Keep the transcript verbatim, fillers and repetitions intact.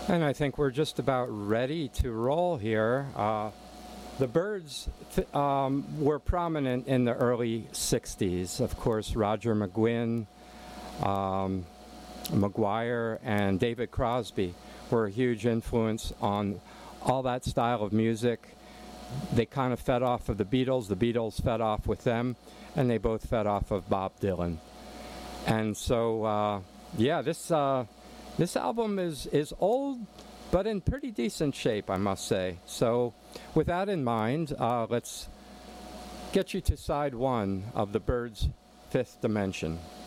And I think we're just about ready to roll here. Uh, the Byrds th- um, were prominent in the early sixties. Of course, Roger McGuinn, um, McGuire, and David Crosby were a huge influence on all that style of music. They kind of fed off of the Beatles. The Beatles fed off with them, and they both fed off of Bob Dylan. And so, uh, yeah, this uh, this album is, is old, but in pretty decent shape, I must say. So with that in mind, uh, let's get you to side one of the Byrds' Fifth Dimension.